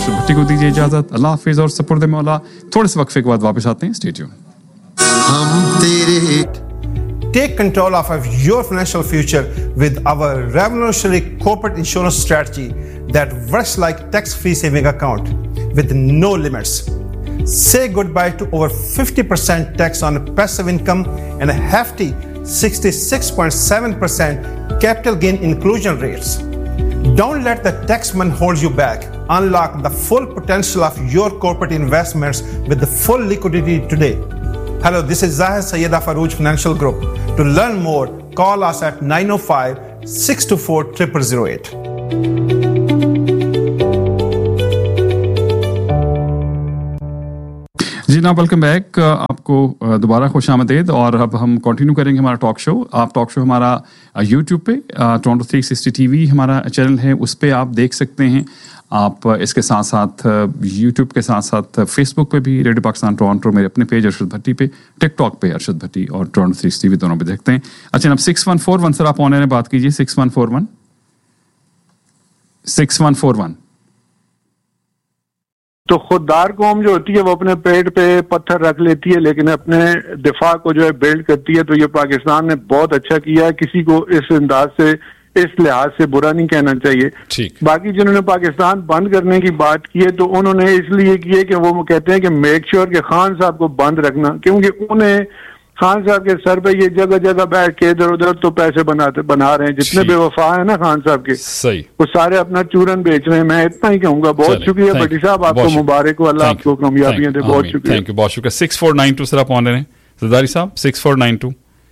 अरशद भट्टी को दीजिए इजाजत। अल्लाह हाफिज और सपुर्द मौला। थोड़े से वक्फे के बाद वापस आते हैं। Stay tune. Take control of your financial future with our revolutionary corporate insurance strategy that works like tax-free saving account with no limits. Say goodbye to over 50% tax on passive income and a hefty 66.7% capital gain inclusion rates. Don't let the taxman hold you back. Unlock the full potential of your corporate investments with the full liquidity today. Hello, this is Zahir Sayyeda Farooj Financial Group. To learn more, call us at 905-624-0008. जी ना, welcome back. आपको दोबारा खुश आमदीद। और अब हम continue करेंगे हमारा टॉक शो। आप टॉक शो हमारा यूट्यूब पे टोरंटो 360 टीवी हमारा चैनल है, उस पे आप देख सकते हैं। आप इसके साथ साथ यूट्यूब के साथ साथ फेसबुक पे भी रेडियो पाकिस्तान टोरंटो, मेरे अपने पेज अरशद भट्टी पे, टिकटॉक पे अरशद भट्टी और टोरंटो 360 टीवी दोनों पे देखते हैं। अच्छा, अब 6141 सर आप ऑनलाइन बात कीजिए। 6141 तो खुददार कौम जो होती है वो अपने पेट पे पत्थर रख लेती है, लेकिन अपने दिफा को जो है बिल्ड करती है। तो ये पाकिस्तान ने बहुत अच्छा किया है, किसी को इस अंदाज से, इस लिहाज से बुरा नहीं कहना चाहिए। बाकी जिन्होंने पाकिस्तान बंद करने की बात की है तो उन्होंने इसलिए की है कि वो कहते हैं कि मेक श्योर कि खान साहब को बंद रखना, क्योंकि उन्हें खान साहब के सर पे ये जगह जगह बैठ के इधर उधर तो पैसे बना रहे हैं। जितने बेवफा है ना खान साहब के, सही, वो सारे अपना चूरन बेच रहे हैं। मैं इतना ही कहूंगा। बहुत शुक्रिया भट्टी साहब, आपको मुबारक हो, अल्लाह आपको कामयाबियां दे। बहुत शुक्रिया, थैंक यू, बहुत शुक्रिया। 6492 सर आप ऑन रहे हैं। जरदारी साहब 6492।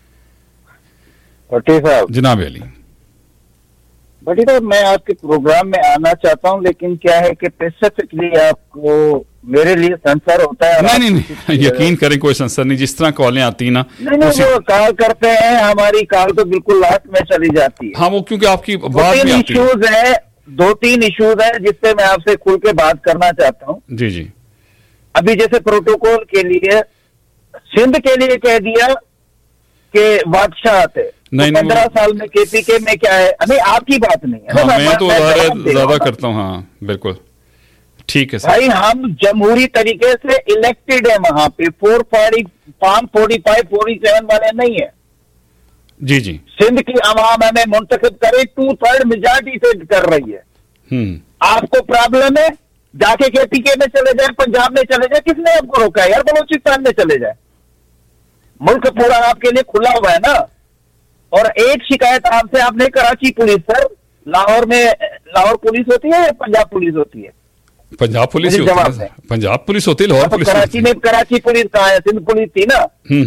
भट्टी साहब, जनाब अली भट्टी साहब, मैं आपके प्रोग्राम में आना चाहता हूँ, लेकिन क्या है कि स्पेसिफिकली आपको मेरे लिए संसर होता है। नहीं, यकीन करें कोई संसर नहीं। जिस तरह कॉलें आती ना, नहीं, वो कॉल करते हैं, हमारी कॉल तो बिल्कुल लास्ट में चली जाती है। हाँ, वो क्योंकि आपकी बात में इश्यूज है, 2-3 इश्यूज है जिससे मैं आपसे खुल के बात करना चाहता हूँ। जी जी। अभी जैसे प्रोटोकॉल के लिए सिंध के लिए कह दिया कि बादशाह थे, 15 साल में केपीके में क्या है? अभी आपकी बात नहीं है। हाँ, मैं तो ज्यादा करता हूँ। हाँ बिल्कुल ठीक है भाई, हम जमहूरी तरीके से इलेक्टेड है वहां पे। 445-47 वाले नहीं है। जी जी। सिंध की अवाम हमें मुंतखब करे, 2/3 मेजॉरिटी से कर रही है। आपको प्रॉब्लम है, जाके केपीके में चले जाए, पंजाब में चले जाए, किसने आपको रोका है यार? बलोचिस्तान में चले जाए, मुल्क पूरा आपके लिए खुला हुआ है ना। और एक शिकायत आपसे, आपने कराची पुलिस, सर लाहौर में लाहौर पुलिस होती है या पंजाब पुलिस होती है? पंजाब पुलिस होती है। पंजाब पुलिस होती है, लाहौर पुलिस। कराची में कराची पुलिस कहाँ है? सिंध पुलिस थी ना।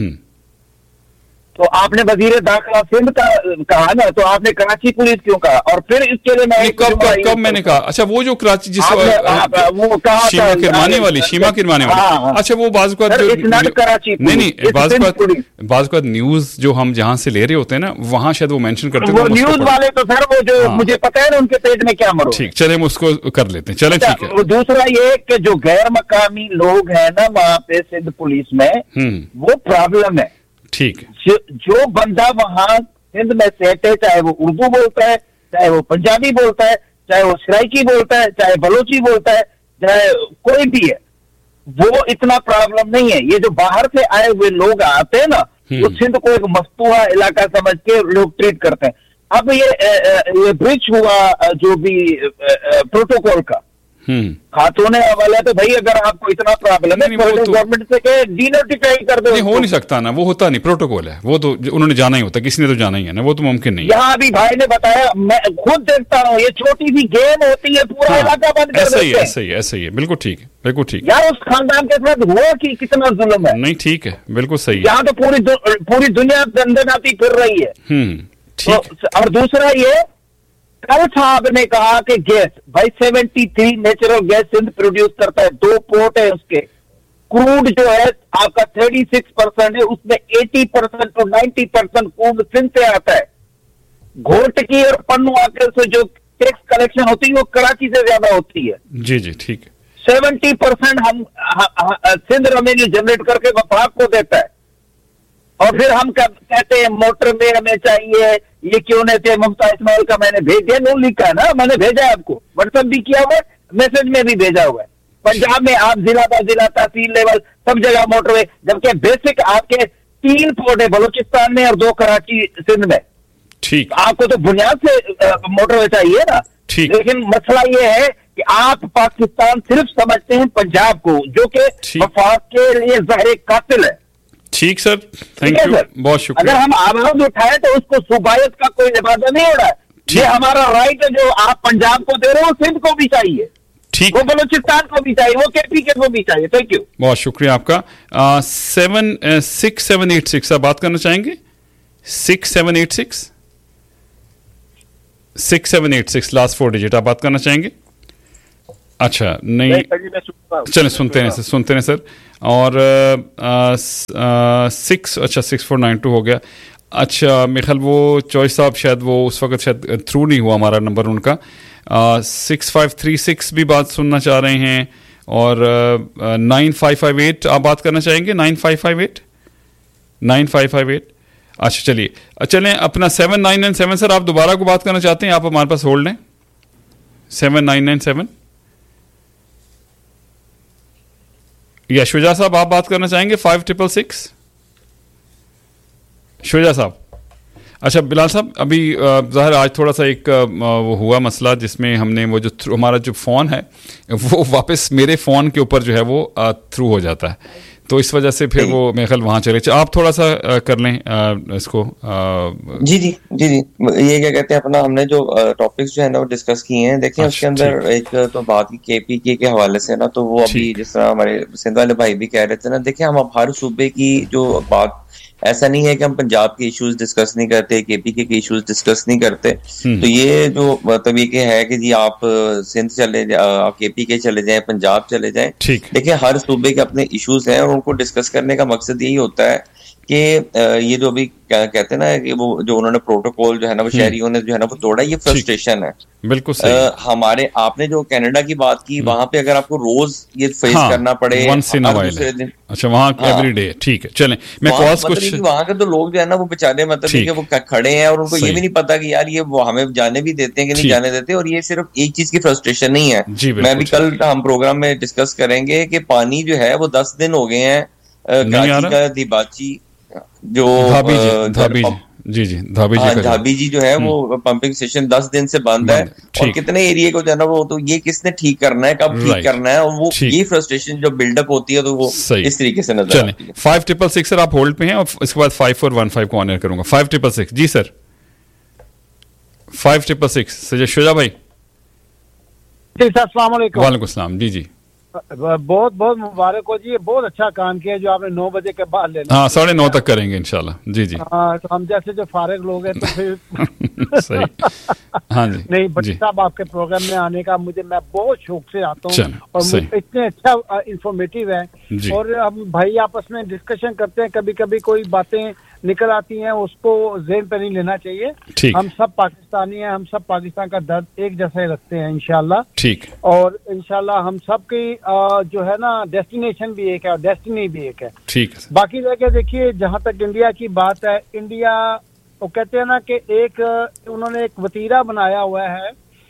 तो आपने वजीर दाखिला सिंध का कहा ना, तो आपने कराची पुलिस क्यों कहा? और फिर इसके लिए मैं कब मैंने कहा? अच्छा, वो जो कराची जिस वो कहा शीमा किरमानी वाली। अच्छा, वो कराची नहीं, बाज़ न्यूज जो हम जहाँ से ले रहे होते हैं ना, वहाँ शायद वो मेंशन करते हैं। वो न्यूज वाले तो सर वो जो मुझे पता है ना, उनके पेट में क्या मरो। ठीक, चले हम उसको कर लेते हैं। चले ठीक है। दूसरा ये कि जो गैर मकामी लोग हैं ना वहाँ पे सिंध पुलिस में, वो प्रॉब्लम है। ठीक है। जो बंदा वहां सिंध में सेट है, चाहे वो उर्दू बोलता है, चाहे वो पंजाबी बोलता है, चाहे वो सराइकी बोलता है, चाहे बलोची बोलता है, चाहे कोई भी है, वो इतना प्रॉब्लम नहीं है। ये जो बाहर से आए हुए लोग आते हैं ना, वो सिंध को एक मस्तूहा इलाका समझ के लोग ट्रीट करते हैं। अब ये ब्रिज हुआ जो भी प्रोटोकॉल का खातों ने हवाला, तो भाई अगर आपको इतना प्रॉब्लम है गवर्नमेंट से डीनोटिफाई कर दो। नहीं, हो नहीं सकता ना, वो होता नहीं, प्रोटोकॉल है वो, तो उन्होंने जाना ही होता, किसी ने तो जाना ही है ना, वो तो मुमकिन नहीं है। यहाँ अभी भाई ने बताया, मैं खुद देखता हूँ, ये छोटी सी गेम होती है, पूरा इलाका बंद कर देते हैं। ऐसा ही है, बिल्कुल ठीक है, बिल्कुल ठीक है यार। उस खानदान के साथ हुआ कि कितना जुल्म है। नहीं, ठीक है, बिल्कुल सही है। यहाँ तो पूरी दुनिया दंदनाती फिर रही है। ठीक। और दूसरा ये, कल साहब ने कहा कि गैस, भाई 73 नेचुरल गैस सिंध प्रोड्यूस करता है, 2 पोर्ट है उसके। क्रूड जो है आपका 36% है, उसमें 80% to 90% क्रूड सिंध से आता है। घोटकी और पन्नू आकर से जो टैक्स कलेक्शन होती है वो कराची से ज्यादा होती है। जी जी, ठीक है। 70% हम सिंध रेवेन्यू जनरेट करके वफाक को देता है। और फिर हम कहते हैं मोटर में हमें चाहिए, ये क्यों नहीं थे? मुफ्ता इस्माइल का मैंने भेज दिया, नून लीग का है ना, मैंने भेजा है आपको, व्हाट्सएप भी किया हुआ, मैसेज में भी भेजा हुआ है। पंजाब में आप जिला तहसील लेवल सब जगह मोटरवे, जबकि बेसिक आपके 3 पोर्ट है बलूचिस्तान में और 2 कराची सिंध में। ठीक, आपको तो बुनियाद से मोटरवे चाहिए ना। ठीक, लेकिन मसला ये है कि आप पाकिस्तान सिर्फ समझते हैं पंजाब को, जो कि वफाक के लिए ज़ाहिर कातिल है। ठीक सर, थैंक यू, बहुत शुक्रिया। अगर हम आवाज उठाएं तो उसको सूबायत का कोई लिबादा नहीं हो रहा है। ये हमारा राइट है जो आप पंजाब को दे रहे हो, सिंध को भी चाहिए, ठीक, वो बलूचिस्तान को भी चाहिए, वो KPK को भी चाहिए। थैंक यू, बहुत शुक्रिया आपका। 6786 आप बात करना चाहेंगे? 6786 लास्ट 4 डिजिट आप बात करना चाहेंगे? अच्छा नहीं, चलें सुनते हैं सर। और 6492 हो गया। अच्छा मेरे ख्याल वो चॉइस साहब शायद वो उस वक्त शायद थ्रू नहीं हुआ हमारा नंबर उनका। 6536 भी बात सुनना चाह रहे हैं। और 9558 आप बात करना चाहेंगे? 9558। अच्छा चलिए, चलें अपना 7997 सर, आप दोबारा को बात करना चाहते हैं? आप हमारे पास होल्ड हैं। 7997 या शुजा साहब आप बात करना चाहेंगे? 5666 शुजा साहब। अच्छा बिलाल साहब, अभी ज़ाहिर आज थोड़ा सा एक वो हुआ मसला जिसमें हमने वो जो हमारा जो फ़ोन है वो वापस मेरे फ़ोन के ऊपर जो है वो थ्रू हो जाता है, तो इस वजह से फिर वो मेरे ख्याल वहाँ चले। आप थोड़ा सा कर लें इसको। जी, ये क्या कहते हैं अपना, हमने जो टॉपिक्स जो है ना वो डिस्कस किए हैं। देखिए उसके अंदर एक तो बात की KPK के हवाले से ना, तो वो अभी जिस तरह हमारे सिंध वाले भाई भी कह रहे थे ना, देखिए हम अब हर सूबे की जो बात, ऐसा नहीं है कि हम पंजाब के इश्यूज डिस्कस नहीं करते, KPK के इश्यूज डिस्कस नहीं करते। तो ये जो मतलब ये है कि जी आप सिंध चले जाए, आप KPK चले जाएं, पंजाब चले जाएं, देखिए हर सूबे के अपने इश्यूज हैं और उनको डिस्कस करने का मकसद यही होता है कि ये जो अभी कहते हैं ना कि वो जो उन्होंने प्रोटोकॉल जो है ना वो शहरियों ने जो है ना वो तोड़ा, ये फ्रस्ट्रेशन है। बिल्कुल सही। हमारे आपने जो कनाडा की बात की, वहां पे अगर आपको रोज ये फेस करना पड़े, दूसरे दिन, अच्छा वहाँ एवरीडे, ठीक है। चलें मैं कॉल्स कुछ, वहाँ के तो लोग जो है ना वो बेचारे मतलब कि वो खड़े हैं और उनको ये भी नहीं पता कि यार ये वो हमें जाने भी देते हैं कि नहीं जाने देते। और ये सिर्फ एक चीज की फ्रस्ट्रेशन नहीं है, मैं भी कल हम प्रोग्राम में डिस्कस करेंगे कि पानी जो है वो 10 दिन हो गए हैं कराची का दिबाची जो धाबी जी जो है वो पंपिंग स्टेशन 10 दिन से बंद है और कितने एरिया को जो है ना वो, तो ये किसने ठीक करना है, कब ठीक करना है, और वो ये फ्रस्ट्रेशन जो बिल्डअप होती है तो वो इस तरीके से नजर आती है। 5666 सर आप होल्ड पे हैं और इसके बाद 5415 को ऑनर करूंगा। 5666 जी सर, 5666 शुजा भाई। अस्सलाम वालेकुम। वालेकुम सलाम। जी बहुत बहुत मुबारक हो जी, ये बहुत अच्छा काम किया जो आपने 9 बजे के बाद लेना। हाँ 9:30 तक करेंगे इंशाल्लाह। जी हाँ, तो हम जैसे जो फारिग लोग हैं तो फिर सही। हाँ जी नहीं बट साहब आपके प्रोग्राम में आने का मैं बहुत शौक से आता हूँ और इतने अच्छा इंफॉर्मेटिव है और हम भाई आपस में डिस्कशन करते हैं, कभी कभी कोई बातें निकल आती हैं उसको ज़हन पे नहीं लेना चाहिए। हम सब पाकिस्तानी हैं, हम सब पाकिस्तान का दर्द एक जैसा ही रखते हैं इंशाल्लाह। ठीक। और इंशाल्लाह हम सब की जो है ना डेस्टिनेशन भी एक है और डेस्टिनी भी एक है। ठीक। बाकी रह देखिए जहाँ तक इंडिया की बात है, इंडिया वो कहते हैं ना कि एक उन्होंने एक वतीरा बनाया हुआ है।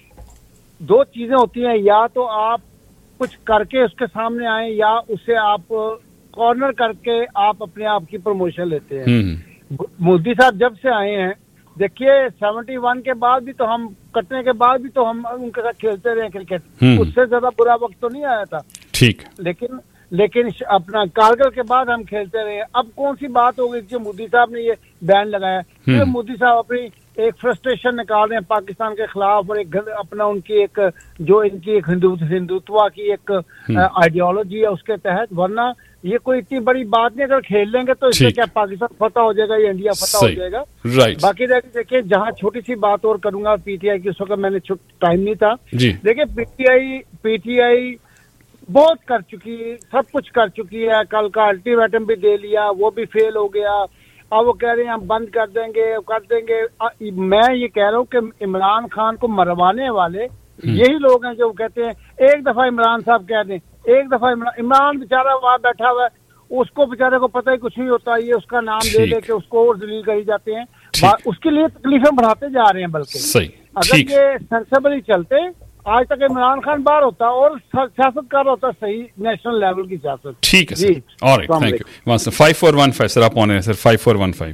2 चीजें होती हैं, या तो आप कुछ करके उसके सामने आए या उसे आप कॉर्नर करके आप अपने आप की प्रमोशन लेते हैं। मोदी साहब जब से आए हैं देखिए 71 के बाद भी तो हम कटने के बाद भी तो हम उनके साथ खेलते रहे क्रिकेट, उससे ज्यादा बुरा वक्त तो नहीं आया था। ठीक। लेकिन अपना कारगिल के बाद हम खेलते रहे। अब कौन सी बात हो गई कि मोदी साहब ने ये बैन लगाया? फिर मोदी साहब अपनी एक फ्रस्ट्रेशन निकाल रहे हैं पाकिस्तान के खिलाफ और एक अपना उनकी एक जो इनकी एक हिंदुत्व की एक आइडियोलॉजी है उसके तहत। वरना ये कोई इतनी बड़ी बात नहीं, अगर खेल लेंगे तो इससे क्या पाकिस्तान फतह हो जाएगा या इंडिया फतह हो जाएगा। बाकी देखिए जहाँ छोटी सी बात और करूंगा PTI की, उस वक्त मैंने टाइम नहीं था। देखिए PTI बहुत कर चुकी, सब कुछ कर चुकी है। कल का अल्टीमेटम भी दे लिया, वो भी फेल हो गया। अब वो कह रहे हैं हम बंद कर देंगे। मैं ये कह रहा हूँ कि इमरान खान को मरवाने वाले यही लोग हैं जो कहते हैं एक दफा इमरान साहब कह दें, एक दफा इमरान बेचारा वहां बैठा हुआ है, उसको बेचारे को पता ही कुछ नहीं होता, ये उसका नाम ले लेके उसको और जलील करी जाते हैं। उसके लिए तकलीफें बढ़ाते जा रहे हैं। बल्कि अगर ये सेंसिबली चलते आज तक इमरान खान बाहर होता और सियासत कर होता सही नेशनल लेवल की सियासत। ठीक है sir, alright, thank you. 5415 sir, आप ऑन है सर, 5415।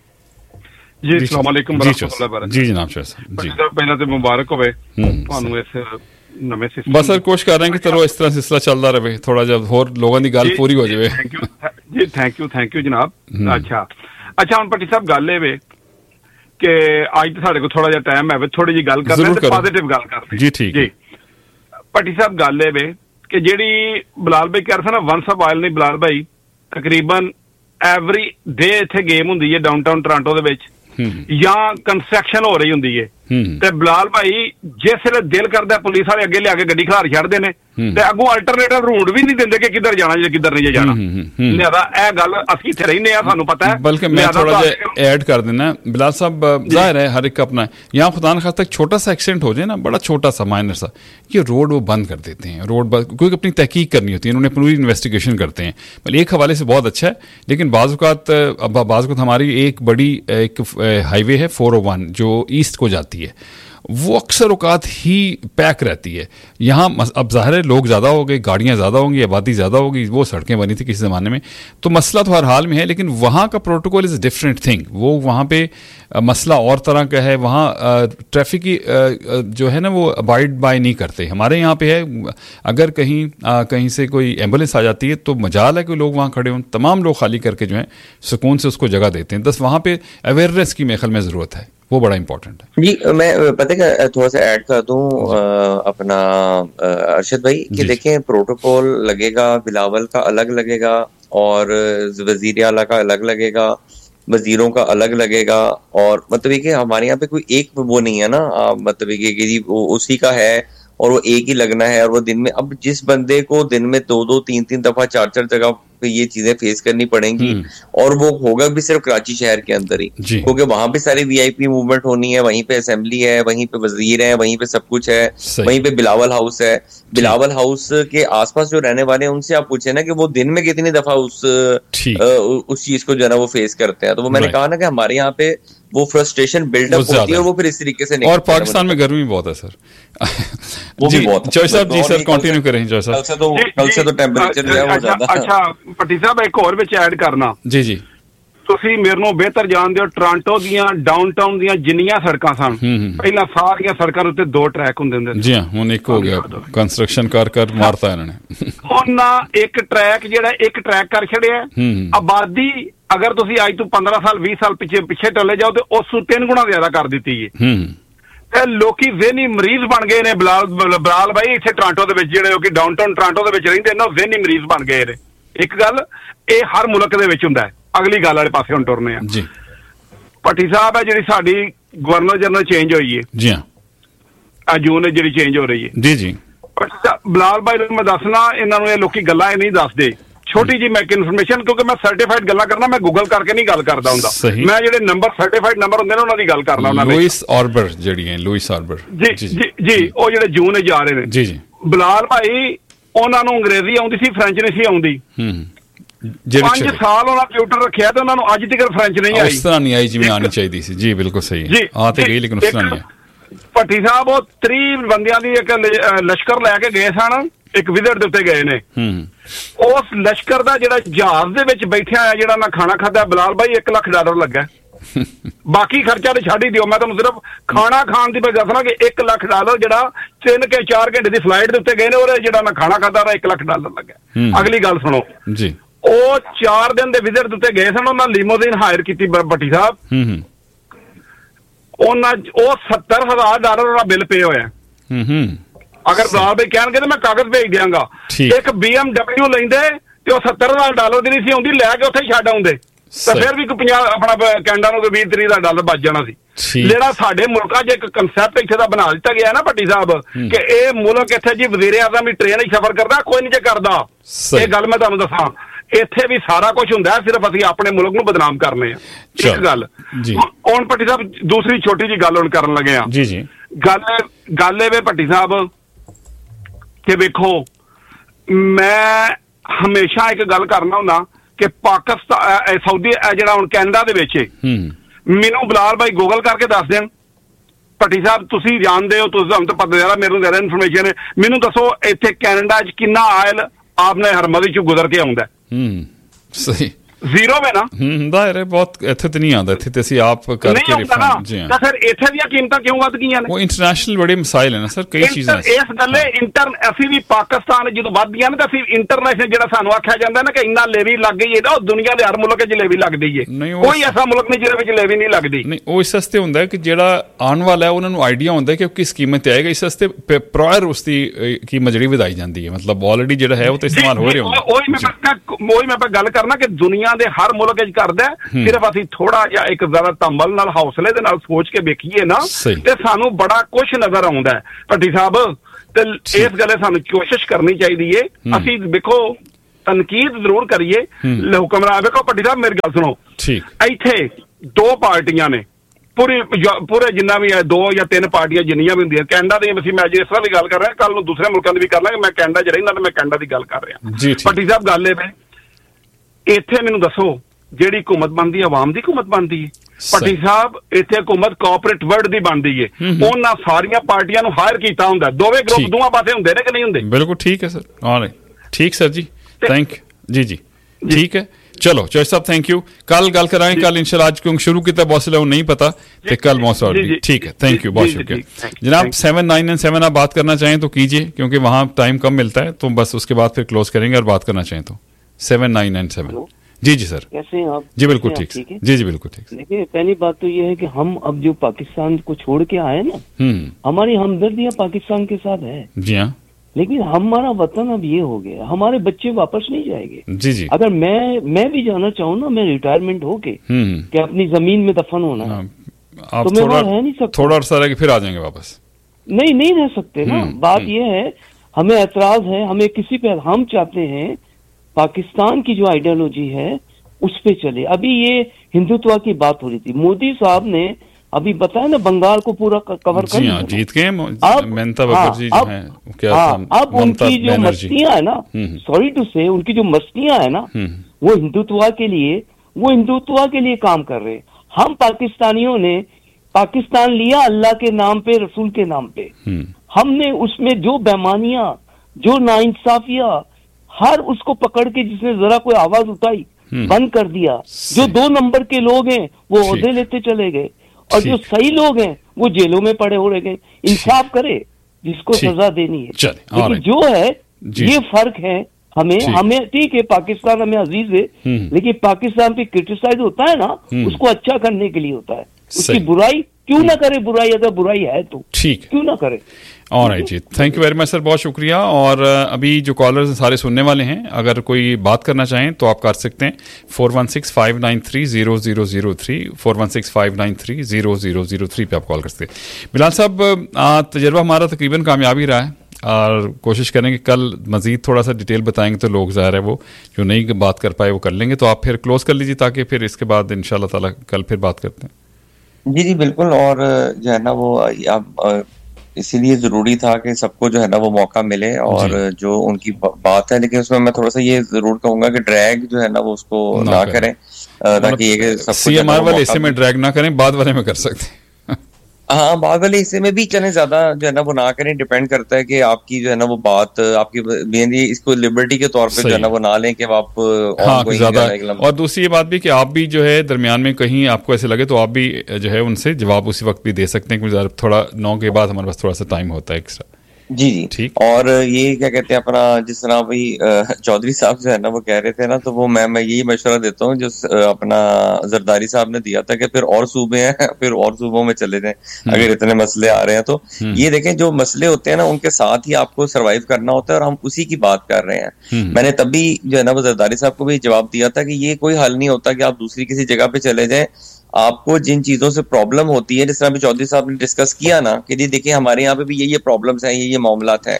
जी अस्सलाम वालेकुम जी जनाब जी पहले तो मुबारक होवे ਤੁਹਾਨੂੰ ਇਸ ਨਵੇਂ ਸਿਸਟਮ बस सर कोशिश कर रहे हैं कि चलो इस तरह सिलसिला चलता रहे, थोड़ा जब होर लोगों की गल पूरी हो जाए। जी थैंक यू जनाब। अच्छा ਹੁਣ ਭੱਟੀ ਸਾਹਿਬ ਗੱਲ ਇਹ ਵੇ ਕਿ ਅੱਜ ਤਾਂ ਸਾਡੇ ਕੋਲ ਥੋੜਾ ਜਿਹਾ ਟਾਈਮ ਹੈ, ਥੋੜੀ ਜੀ ਗੱਲ ਕਰਨੀ ਤੇ ਪੋਜ਼ਿਟਿਵ ਗੱਲ ਕਰਦੇ ਜੀ। ਠੀਕ ਜੀ ਭੱਟੀ ਸਾਹਿਬ ਗੱਲ ਇਹ ਵੇ ਕਿ ਜਿਹੜੀ ਬਲਾਲ ਭਾਈ ਕਹਿ ਰਹੇ ਸੀ ਨਾ ਵਨਸ ਅ ਵਾਈਲ ਨਹੀਂ ਬਲਾਲ ਭਾਈ, ਤਕਰੀਬਨ ਐਵਰੀ ਡੇ ਇੱਥੇ ਗੇਮ ਹੁੰਦੀ ਹੈ ਡਾਊਨਟਾਊਨ ਟੋਰਾਂਟੋ ਦੇ ਵਿੱਚ ਜਾਂ ਕੰਸਟਰਕਸ਼ਨ ਹੋ ਰਹੀ ਹੁੰਦੀ ਹੈ ਤੇ ਬਲਾਲ ਭਾਈ ਜਿਸ ਵੇਲੇ ਦਿਲ ਕਰਦਾ ਪੁਲਿਸ ਵਾਲੇ ਅੱਗੇ ਲਿਆ ਕੇ ਗੱਡੀ ਖਿਲਾਰ ਛੱਡਦੇ ਨੇ ਤੇ ਅੱਗੋਂ ਅਲਟਰਨੇਟਿਵ ਰੂਟ ਵੀ ਨਹੀਂ ਦਿੰਦੇ ਕਿ ਕਿੱਧਰ ਜਾਣਾ ਜਾਂ ਕਿੱਧਰ ਨਹੀਂ ਜਾਣਾ। ਲਿਆਦਾ ਇਹ ਗੱਲ ਅਸੀਂ ਇੱਥੇ ਰਹਿੰਦੇ ਆ, ਸਾਨੂੰ ਪਤਾ है। बल्कि मैं थोड़ा सा ऐड कर देना बिलाल साहब, जाहिर है हर एक का अपना है। यहाँ खुदा न खास्ता छोटा सा एक्सीडेंट हो जाए ना, बड़ा छोटा सा माइनर सा, ये रोड वो बंद कर देते हैं। रोड कोई अपनी तहकीक करनी होती है, उन्होंने पूरी इन्वेस्टिगेशन करते हैं। मतलब एक हवाले से बहुत अच्छा है, लेकिन बाज़ हमारी एक बड़ी एक हाईवे है 401 जो ईस्ट को जाती है, वो अक्सर औकात ही पैक रहती है। यहाँ अब ज़ाहिर है लोग ज़्यादा हो गए, गाड़ियाँ ज़्यादा होंगी, आबादी ज़्यादा होगी, वो सड़कें बनी थी किसी ज़माने में, तो मसला तो हर हाल में है, लेकिन वहाँ का प्रोटोकॉल इज़ डिफरेंट थिंग। वो वहाँ पे मसला और तरह का है। वहाँ ट्रैफिक की जो है ना वो अबाइड बाय नहीं करते। हमारे यहाँ पे है, अगर कहीं से कोई एम्बुलेंस आ जाती है तो मजाल है कि लोग वहाँ खड़े हों, तमाम लोग खाली करके जो है सुकून से उसको जगह देते हैं। बस वहाँ पे अवेयरनेस की मेरे ख्याल में ज़रूरत है, वो बड़ा इंपॉर्टेंट है। जी मैं पता है थोड़ा सा ऐड कर दूं अपना अरशद भाई कि देखें प्रोटोकॉल लगेगा, बिलावल का अलग लगेगा और वजीर आला का अलग लगेगा, वजीरों का अलग लगेगा, और मतलब ये कि हमारे यहाँ पे कोई एक वो नहीं है ना, मतलब ये कि वो उसी का है और वो एक ही लगना है। और वो दिन में अब जिस बंदे को दिन में 2-2 3-3 दफा 4-4 जगह ये चीजें फेस करनी पड़ेंगी, और वो होगा भी सिर्फ कराची शहर के अंदर ही, क्योंकि वहां पे सारी वीआईपी मूवमेंट होनी है, वहीं पे असेंबली है, वहीं पे वजीर है, वहीं पे सब कुछ है, वहीं पे बिलावल हाउस है। बिलावल हाउस के आसपास जो रहने वाले हैं उनसे आप पूछे ना कि वो दिन में कितनी दफा उस चीज को जो है ना वो फेस करते हैं। तो वो मैंने कहा ना कि हमारे यहाँ पे वो फ्रस्ट्रेशन बिल्डअप होती है और वो फिर इस तरीके से और पाकिस्तान में गर्मी बहुत है सर। वो भी बहुत जॉय साहब जी सर कंटिन्यू करें। जॉय साहब कल से तो टेंपरेचर जो है वो ज्यादा। अच्छा ਭੱਟੀ ਸਾਹਿਬ ਇੱਕ ਹੋਰ ਵਿੱਚ ਐਡ ਕਰਨਾ ਜੀ ਤੁਸੀਂ ਮੇਰੇ ਨੂੰ ਬਿਹਤਰ ਜਾਣਦੇ ਹੋ ਟੋਰਾਂਟੋ ਦੀਆਂ ਡਾਊਨਟਾਊਨ ਦੀਆਂ ਜਿੰਨੀਆਂ ਸੜਕਾਂ ਸਨ ਪਹਿਲਾਂ ਸਾਰੀਆਂ ਸੜਕਾਂ ਉੱਤੇ 2 ਟਰੈਕ ਹੁੰਦੇ ਹੁੰਦੇ ਜੀ ਹਾਂ, ਹੁਣ ਇੱਕ ਹੋ ਗਿਆ ਕੰਸਟਰਕਸ਼ਨ ਕਰ ਮਾਰਤਾ ਇਹਨਾਂ ਨੇ। ਉਹਨਾਂ ਇੱਕ ਟਰੈਕ ਜਿਹੜਾ ਇੱਕ ਟਰੈਕ ਕਰ ਛੜਿਆ। ਆਬਾਦੀ ਅਗਰ ਤੁਸੀਂ ਅੱਜ ਤੋਂ 15 ਸਾਲ 20 ਸਾਲ ਪਿੱਛੇ ਟੱਲੇ ਜਾਓ ਤੇ ਉਸ ਤੋਂ 3 ਗੁਣਾ ਜ਼ਿਆਦਾ ਕਰ ਦਿੱਤੀ ਹੈ। ਤੇ ਲੋਕੀ ਜ਼ਿਹਨੀ ਮਰੀਜ਼ ਬਣ ਗਏ ਨੇ। ਬਲਾਲ ਬਾਈ ਇੱਥੇ ਟੋਰਾਂਟੋ ਦੇ ਵਿੱਚ ਜਿਹੜੇ ਲੋਕੀ ਡਾਊਨਟਾਊਨ ਟੋਰਾਂਟੋ ਦੇ ਵਿੱਚ ਰਹਿੰਦੇ ਨੇ ਉਹ ਜ਼ਿਹਨੀ ਮਰੀਜ਼ ਬਣ ਗਏ ਨੇ। ਇੱਕ ਗੱਲ ਇਹ ਹਰ ਮੁਲਕ ਦੇ ਵਿੱਚ ਹੁੰਦਾ ਹੈ। ਅਗਲੀ ਗੱਲ ਵਾਲੇ ਪਾਸੇ ਹੁਣ ਟੁਰਨੇ ਆ ਜੀ। ਭੱਟੀ ਸਾਹਿਬ ਹੈ ਜਿਹੜੀ ਸਾਡੀ ਗਵਰਨਰ ਜਨਰਲ ਚੇਂਜ ਹੋਈ ਹੈ ਜੀ ਹਾਂ, ਜੂਨ ਜਿਹੜੀ ਚੇਂਜ ਹੋ ਰਹੀ ਹੈ ਜੀ ਬਲਾਲ ਭਾਈ ਨੂੰ ਮੈਂ ਦੱਸਣਾ, ਇਹਨਾਂ ਨੂੰ ਇਹ ਲੋਕੀ ਗੱਲਾਂ ਇਹ ਨਹੀਂ ਦੱਸਦੇ। ਛੋਟੀ ਜੀ ਮੈਂ ਇਨਫੋਰਮੇਸ਼ਨ, ਕਿਉਂਕਿ ਮੈਂ ਸਰਟੀਫਾਈਡ ਗੱਲਾਂ ਕਰਨਾ, ਮੈਂ ਗੂਗਲ ਕਰਕੇ ਨਹੀਂ ਗੱਲ ਕਰਦਾ ਹੁੰਦਾ। ਮੈਂ ਜਿਹੜੇ ਨੰਬਰ ਸਰਟੀਫਾਈਡ ਨੰਬਰ ਹੁੰਦੇ ਨੇ ਉਹਨਾਂ ਦੀ ਗੱਲ ਕਰਨਾ। ਉਹਨਾਂ ਲੂਇਸ ਆਰਬਰ ਜਿਹੜੀ ਹੈ, ਲੂਇਸ ਆਰਬਰ ਜੀ ਉਹ ਜਿਹੜੇ ਜੂਨ ਜਾ ਰਹੇ ਨੇ ਜੀ। ਬਲਾਲ ਭਾਈ ਉਹਨਾਂ ਨੂੰ ਅੰਗਰੇਜ਼ੀ ਆਉਂਦੀ ਸੀ, ਫ੍ਰੈਂਚ ਨਹੀਂ ਸੀ ਆਉਂਦੀ। 5 ਸਾਲ ਉਹਨਾਂ ਕੰਪਿਊਟਰ ਰੱਖਿਆ ਤੇ ਉਹਨਾਂ ਨੂੰ ਅੱਜ ਤੱਕ ਫ੍ਰੈਂਚ ਨਹੀਂ ਆਈ। ਉਸ ਤਰ੍ਹਾਂ ਨਹੀਂ ਆਈ ਜਿਵੇਂ ਆਣੀ ਚਾਹੀਦੀ ਸੀ। ਜੀ ਬਿਲਕੁਲ ਸਹੀ ਆ ਤੇ ਗਈ, ਲੇਕਿਨ ਉਸ ਤਰ੍ਹਾਂ ਨਹੀਂ ਹੈ। ਭੱਟੀ ਸਾਹਿਬ ਉਹ 30 ਬੰਦਿਆਂ ਦੀ ਇੱਕ ਲਸ਼ਕਰ ਲੈ ਕੇ ਗਏ ਸਨ, ਇੱਕ ਵਿਜ਼ਿਟ ਦੇ ਉੱਤੇ ਗਏ ਨੇ। ਉਸ ਲਸ਼ਕਰ ਦਾ ਜਿਹੜਾ ਜਹਾਜ਼ ਦੇ ਵਿੱਚ ਬੈਠਿਆ ਆ, ਜਿਹੜਾ ਮੈਂ ਖਾਣਾ ਖਾਧਾ ਬਲਾਲ ਭਾਈ, $1 ਲੱਖ ਲੱਗਾ। ਬਾਕੀ ਖਰਚਾ ਤੇ ਛੱਡ ਹੀ ਦਿਓ, ਮੈਂ ਤੁਹਾਨੂੰ ਸਿਰਫ ਖਾਣਾ ਖਾਣ ਦੀ ਬਸ ਦੱਸਣਾ ਕਿ $1 ਲੱਖ ਜਿਹੜਾ 3-4 ਘੰਟੇ ਦੀ ਫਲਾਈਟ ਦੇ ਉੱਤੇ ਗਏ ਨੇ, ਉਹਦੇ ਜਿਹੜਾ ਮੈਂ ਖਾਣਾ ਖਾਧਾ $1 ਲੱਖ ਲੱਗਾ। ਅਗਲੀ ਗੱਲ ਸੁਣੋ ਜੀ। ਉਹ 4 ਦਿਨ ਦੇ ਵਿਜ਼ਿਟ ਦੇ ਉੱਤੇ ਗਏ ਸਨ, ਉਹਨਾਂ ਲੀਮੋਜ਼ੀਨ ਹਾਇਰ ਕੀਤੀ ਭੱਟੀ ਸਾਹਿਬ। ਉਹ $70,000 ਦਾ ਬਿੱਲ ਪੇ ਹੋਇਆ। ਅਗਰ ਬਲਾਲ ਭਾਈ ਕਹਿਣਗੇ ਤਾਂ ਮੈਂ ਕਾਗਜ਼ ਭੇਜ ਦਿਆਂਗਾ। ਇੱਕ BMW ਲੈਂਦੇ ਤੇ ਉਹ $70,000 ਦੀ ਨਹੀਂ ਸੀ ਆਉਂਦੀ, ਲੈ ਕੇ ਉੱਥੇ ਛੱਡ ਆਉਂਦੇ ਤਾਂ ਫਿਰ ਵੀ ਕੋਈ 50 ਆਪਣਾ ਕੈਨੇਡਾ ਨੂੰ $20-30 ਬਚ ਜਾਣਾ ਸੀ। ਜਿਹੜਾ ਸਾਡੇ ਮੁਲਕਾਂ 'ਚ ਇੱਕ ਕਨਸੈਪਟ ਇੱਥੇ ਦਾ ਬਣਾ ਦਿੱਤਾ ਗਿਆ ਨਾ ਭੱਟੀ ਸਾਹਿਬ ਕਿ ਇਹ ਮੁਲਕ ਇੱਥੇ ਜੀ ਵਜ਼ੀਰ ਆਜ਼ਮ ਵੀ ਟ੍ਰੇਨ ਹੀ ਸਫ਼ਰ ਕਰਦਾ, ਕੋਈ ਨਹੀਂ ਜੇ ਕਰਦਾ। ਇਹ ਗੱਲ ਮੈਂ ਤੁਹਾਨੂੰ ਦੱਸਾਂ, ਇੱਥੇ ਵੀ ਸਾਰਾ ਕੁਝ ਹੁੰਦਾ, ਸਿਰਫ ਅਸੀਂ ਆਪਣੇ ਮੁਲਕ ਨੂੰ ਬਦਨਾਮ ਕਰਨੇ ਆ। ਇੱਕ ਗੱਲ ਹੁਣ ਭੱਟੀ ਸਾਹਿਬ ਦੂਸਰੀ ਛੋਟੀ ਜੀ ਗੱਲ ਹੁਣ ਕਰਨ ਲੱਗੇ ਆ। ਗੱਲ ਇਹ ਵੇ ਭੱਟੀ ਸਾਹਿਬ ਕਿ ਵੇਖੋ, ਮੈਂ ਹਮੇਸ਼ਾ ਇੱਕ ਗੱਲ ਕਰਨਾ ਹੁੰਦਾ ਕਿ ਪਾਕਿਸਤਾਨ ਸਾਊਦੀ ਜਿਹੜਾ ਹੁਣ ਕੈਨੇਡਾ ਦੇ ਵਿੱਚ ਮੈਨੂੰ ਬਲਾਲ ਭਾਈ ਗੂਗਲ ਕਰਕੇ ਦੱਸ ਦੇਣ ਭੱਟੀ ਸਾਹਿਬ ਤੁਸੀਂ ਜਾਣਦੇ ਹੋ, ਤੁਸੀਂ ਤੁਹਾਨੂੰ ਤਾਂ ਪਤਾ ਜ਼ਿਆਦਾ, ਮੈਨੂੰ ਜ਼ਿਆਦਾ ਇਨਫੋਰਮੇਸ਼ਨ ਹੈ, ਮੈਨੂੰ ਦੱਸੋ ਇੱਥੇ ਕੈਨੇਡਾ 'ਚ ਕਿੰਨਾ ਆਇਲ ਆਪਨੇ ਹਰਮਦੀ 'ਚ ਗੁਜ਼ਰ ਕੇ ਆਉਂਦਾ? ਸਹੀ ਜ਼ੀਰੋ ਹੈ ਨਾ, ਹੁੰਦਾ ਹੈ ਬਹੁਤ, ਇੱਥੇ ਤੇ ਨਹੀਂ ਆਉਂਦਾ, ਇੱਥੇ ਤੇ ਅਸੀਂ ਆਪ ਕਰਕੇ ਰਿਫਾਈਨ ਜੀ ਹਾਂ। ਤਾਂ ਫਿਰ ਇੱਥੇ ਦੀਆਂ ਕੀਮਤਾਂ ਕਿਉਂ ਵੱਧ ਗਈਆਂ ਨੇ? ਉਹ ਇੰਟਰਨੈਸ਼ਨਲ ਬੜੇ ਮਸਾਇਲ ਹੈ ਨਾ ਸਰ, ਕਈ ਚੀਜ਼ਾਂ ਇਸ ਗੱਲੇ ਅਸੀਂ ਵੀ ਪਾਕਿਸਤਾਨ ਜਦੋਂ ਵੱਧਦੀਆਂ ਨੇ ਤਾਂ ਅਸੀਂ ਇੰਟਰਨੈਸ਼ਨਲ ਜਿਹੜਾ ਸਾਨੂੰ ਆਖਿਆ ਜਾਂਦਾ ਨਾ ਕਿ ਇੰਨਾ ਲੇਵੀ ਲੱਗ ਗਈ ਹੈ, ਉਹ ਦੁਨੀਆ ਦੇ ਹਰ ਮੁਲਕ 'ਚ ਲੇਵੀ ਲੱਗਦੀ ਹੈ, ਕੋਈ ਐਸਾ ਮੁਲਕ ਨਹੀਂ ਜਿਹਦੇ ਵਿੱਚ ਲੇਵੀ ਨਹੀਂ ਲੱਗਦੀ। ਨਹੀਂ, ਉਹ ਇਸ ਵਾਸਤੇ ਹੁੰਦਾ ਕਿ ਜਿਹੜਾ ਆਉਣ ਵਾਲਾ ਹੈ ਉਹਨਾਂ ਨੂੰ ਆਈਡੀਆ ਹੁੰਦਾ ਕਿ ਉਹ ਕਿਸ ਕੀਮਤ ਤੇ ਆਏਗਾ, ਇਸ ਵਾਸਤੇ ਪ੍ਰਾਇਰ ਉਸ ਦੀ ਕੀਮਤ ਜਿਹੜੀ ਵਧਾਈ ਜਾਂਦੀ ਹੈ, ਮਤਲਬ ਆਲਰੇਡੀ ਜਿਹੜਾ ਹੈ ਉਹ ਤਾਂ ਇਸਤੇਮਾਲ ਹੋ ਰਿਹਾ ਹੁੰਦਾ। ਉਹੀ ਮੈਂ ਗੱਲ ਕਰਨਾ ਕਿ ਦੁਨੀਆ ਦੇ ਹਰ ਮੁਲਕ ਕਰਦਾ, ਸਿਰਫ ਅਸੀਂ ਥੋੜਾ ਜਿਹਾ ਇੱਕ ਜ਼ਿਆਦਾ ਤੰਬਲ ਨਾਲ ਹੌਸਲੇ ਦੇ ਨਾਲ ਸੋਚ ਕੇ ਵੇਖੀਏ ਨਾ ਤੇ ਸਾਨੂੰ ਬੜਾ ਕੁਝ ਨਜ਼ਰ ਆਉਂਦਾ ਹੈ ਭੱਟੀ ਸਾਹਿਬ। ਤੇ ਇਸ ਗੱਲੇ ਸਾਨੂੰ ਕੋਸ਼ਿਸ਼ ਕਰਨੀ ਚਾਹੀਦੀ ਏ, ਅਸੀਂ ਵੇਖੋ ਤਨਕੀਦ ਜ਼ਰੂਰ ਕਰੀਏ ਹੁਕਮਰਾਨ। ਵੇਖੋ ਭੱਟੀ ਸਾਹਿਬ ਮੇਰੀ ਗੱਲ ਸੁਣੋ, ਇੱਥੇ ਦੋ ਪਾਰਟੀਆਂ ਨੇ ਪੂਰੇ ਜਿੰਨਾ ਵੀ ਹੈ, 2 ਜਾਂ 3 ਪਾਰਟੀਆਂ ਜਿੰਨੀਆਂ ਵੀ ਹੁੰਦੀਆਂ ਕੈਨੇਡਾ ਦੀਆਂ, ਅਸੀਂ ਮੈਂ ਇਸ ਤਰ੍ਹਾਂ ਦੀ ਗੱਲ ਕਰ ਰਿਹਾ, ਕੱਲ ਨੂੰ ਦੂਸਰੇ ਮੁਲਕਾਂ ਦੀ ਵੀ ਕਰ ਲਾਂਗੇ, ਮੈਂ ਕੈਨੇਡਾ 'ਚ ਰਹਿੰਦਾ ਤੇ ਮੈਂ ਕੈਨੇਡਾ ਦੀ ਗੱਲ ਕਰ ਰਿਹਾ। ਭੱਟੀ ਸਾਹਿਬ ਗੱਲ ਇਹ ਇੱਥੇ ਮੈਨੂੰ ਦੱਸੋ ਜਿਹੜੀ ਹਕੂਮਤ ਬਣਦੀ ਹੈ ਆਵਾਮ ਦੀ ਹਕੂਮਤ ਬਣਦੀ ਹੈ? ਭੱਟੀ ਸਾਹਿਬ ਇੱਥੇ ਹਕੂਮਤ ਕੋਆਪਰੇਟ ਵਰਡ ਦੀ ਬਣਦੀ ਹੈ, ਉਹਨਾਂ ਸਾਰੀਆਂ ਪਾਰਟੀਆਂ ਨੂੰ ਹਾਇਰ ਕੀਤਾ ਹੁੰਦਾ, ਦੋਵੇਂ ਗਰੁੱਪ ਦੋਵਾਂ ਪਾਸੇ ਹੁੰਦੇ ਨੇ ਕਿ ਨਹੀਂ ਹੁੰਦੇ? ਬਿਲਕੁਲ ਠੀਕ ਹੈ ਸਰ, ਠੀਕ ਸਰ ਜੀ, ਥੈਂਕ ਜੀ ਜੀ ਠੀਕ ਹੈ। ਚਲੋ ਚੋਇਸ ਸਾਹਿਬ ਥੈਂਕ यू, कल गल कराएं, कल इंशाल्लाह आज क्यों शुरू किया मौसला वो नहीं पता तो कल मौसला ठीक है। थैंक यू, बहुत शुक्रिया जनाब। 7, 9 और 7 आप बात करना चाहें तो कीजिए, क्योंकि वहाँ टाइम कम मिलता है, तो बस उसके बाद फिर क्लोज करेंगे। और बात करना चाहें तो 7, 9 और 7। जी जी सर, कैसे हैं आप? जी बिल्कुल ठीक है, जी जी बिल्कुल ठीक। देखिए पहली बात तो ये है कि हम अब जो पाकिस्तान को छोड़ के आए ना, हमारी हमदर्दियाँ पाकिस्तान के साथ है जी हाँ, लेकिन हमारा वतन अब ये हो गया, हमारे बच्चे वापस नहीं जाएंगे। जी जी, अगर मैं भी जाना चाहूँ ना, मैं रिटायरमेंट होके कि अपनी जमीन में दफन होना है, आप तो मैं वहाँ रह नहीं सकता, थोड़ा अर्सा रह के फिर आ जाएंगे वापस, नहीं रह सकते ना। बात ये है, हमें एतराज है, हमें किसी पे, हम चाहते हैं पाकिस्तान की जो आइडियोलॉजी है उस पे चले। अभी ये हिंदुत्व की बात हो रही थी, मोदी साहब ने अभी बताया ना बंगाल को पूरा कवर कर लिया, जीत गए ममता बनर्जी जो हैं, क्या अब उनकी जो मस्तियां है ना, सॉरी टू से, उनकी जो मस्तियां है ना, वो हिंदुत्व के लिए काम कर रहे हैं। हम पाकिस्तानियों ने पाकिस्तान लिया अल्लाह के नाम पे, रसूल के नाम पे, हमने उसमें जो बेमानियां, जो नाइंसाफियां, हर उसको पकड़ के जिसने जरा कोई आवाज उठाई बंद कर दिया। जो 2 नंबर के लोग हैं वो ओहदे लेते चले गए, और जो सही लोग हैं वो जेलों में पड़े हो रहे। इंसाफ करे जिसको सजा देनी है, लेकिन जो है ये फर्क है। हमें ठीक है, पाकिस्तान हमें अजीज है, लेकिन पाकिस्तान पे क्रिटिसाइज होता है ना, उसको अच्छा करने के लिए होता है, उसकी बुराई क्यों ना करे, बुराई अगर बुराई है तो ठीक क्यों ना करे। Alright ji, thank you very much sir, बहुत शुक्रिया। और अभी जो कॉलर्स सारे सुनने वाले हैं, अगर कोई बात करना चाहें तो आप कर सकते हैं 4165930003, 4165930003 पे आप कॉल कर सकते हैं। बिलाल साहब, तजर्बा हमारा तकरीबन कामयाब ही रहा है, और कोशिश करेंगे कल मज़ीद थोड़ा सा डिटेल बताएंगे तो लोग ज़ाहिर है वो जो नहीं बात कर पाए वो कर लेंगे। तो आप फिर क्लोज कर लीजिए, ताकि फिर इसके बाद इंशाल्लाह ताला कल फिर बात करते हैं। जी जी बिल्कुल, और जो है ना वो आप इसीलिए जरूरी था कि सबको जो है ना वो मौका मिले, और जो उनकी बात है, लेकिन उसमें मैं थोड़ा सा ये जरूर कहूंगा कि ड्रैग जो है ना वो उसको ना करें, ताकि ये सीएमआर वाले हिस्से में ड्रैग ना करें, बाद वाले में कर सकते हैं। हाँ, बाद वाले हिस्से में भी चले, ज्यादा जो है ना वो ना करें। डिपेंड करता है कि आपकी जो है ना वो बात, आपकी मेनली इसको लिबर्टी के तौर पे जो है ना वो ना लें कि आप ज्यादा। और दूसरी ये बात भी कि आप भी जो है दरमियान में कहीं आपको ऐसे लगे तो आप भी जो है उनसे जवाब उसी वक्त भी दे सकते हैं, क्योंकि थोड़ा 9 के बाद हमारे पास थोड़ा सा टाइम होता है एक्स्ट्रा। जी जी ठीक। और ये क्या कहते हैं अपना, जिस तरह भाई चौधरी साहब जो है ना वो कह रहे थे ना, तो वो मैं यही मशवरा देता हूँ जो अपना जरदारी साहब ने दिया था कि फिर और सूबे हैं, फिर और सूबों में चले जाएं अगर इतने मसले आ रहे हैं तो। ये देखें, जो मसले होते हैं ना उनके साथ ही आपको सर्वाइव करना होता है, और हम उसी की बात कर रहे हैं। मैंने तभी जो है ना वो जरदारी साहब को भी जवाब दिया था कि ये कोई हल नहीं होता कि आप दूसरी किसी जगह पे चले जाएं। आपको जिन चीजों से प्रॉब्लम होती है, जिस तरह भी चौधरी साहब ने डिस्कस किया ना कि जी देखिए हमारे यहाँ पे भी ये प्रॉब्लम्स हैं, ये मामलात हैं,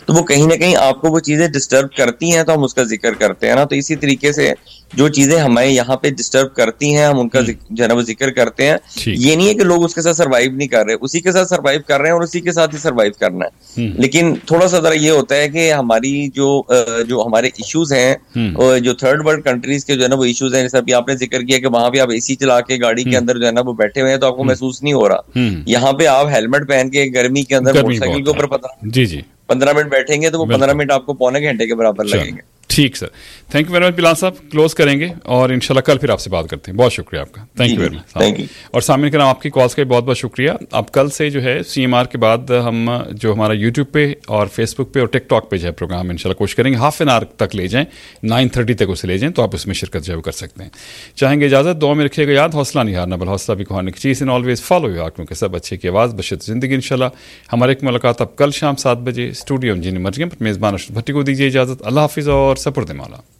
تو وہ کہیں نہ کہیں آپ کو وہ چیزیں ڈسٹرب کرتی ہیں تو ہم اس کا ذکر کرتے ہیں نا. تو اسی طریقے سے جو چیزیں ہمیں یہاں پہ ڈسٹرب کرتی ہیں ہم ان کا جو ہے نا وہ ذکر کرتے ہیں. یہ نہیں ہے کہ لوگ اس کے ساتھ سروائیو نہیں کر رہے, اسی کے ساتھ سروائیو کر رہے ہیں اور اسی کے ساتھ ہی سروائیو کرنا ہے. لیکن تھوڑا سا ذرا یہ ہوتا ہے کہ ہماری جو ہمارے ایشوز ہیں, جو تھرڈ ورلڈ کنٹریز کے جو ہے نا وہ ایشوز ہیں, جیسے ابھی آپ نے ذکر کیا کہ وہاں پہ آپ اے سی چلا کے گاڑی کے اندر جو ہے نا وہ بیٹھے ہوئے ہیں تو آپ کو محسوس نہیں ہو رہا. یہاں پہ آپ ہیلمٹ پہن کے گرمی کے اندر موٹر سائیکل کے اوپر 15 منٹ بیٹھیں گے تو وہ 15 منٹ آپ کو پونے گھنٹے کے برابر لگیں گے. ٹھیک سر, تھینک یو ویری مچ بلال صاحب. کلوز کریں گے اور انشاءاللہ کل پھر آپ سے بات کرتے ہیں. بہت شکریہ آپ کا, تھینک یو ویری مچ. اور سامعین کرام آپ کی کالس کا بھی بہت بہت شکریہ. اب کل سے جو ہے سی ایم آر کے بعد ہم جو ہمارا یوٹیوب پہ اور فیس بک پہ اور ٹک ٹاک پہ جو ہے پروگرام انشاءاللہ کوشش کریں گے ہاف این آور تک لے جائیں, 9:30 تک اسے لے جائیں, تو آپ اس میں شرکت جو ہے کر سکتے ہیں. چاہیں گے اجازت, دعا میں رکھیے گا یاد, حوصلہ نہیں ہارنا بل حوصلہ بھی کھانے کی چیز, and always follow your heart, کیونکہ سب اچھے کی آواز بشت زندگی انشاءاللہ. ہماری ایک ملاقات اب کل شام 7 بجے اسٹوڈیو انجینئر مرجم پر. میزبان اشرف بھٹی کو دیجیے اجازت. اللہ حافظ اور سپرد مولا.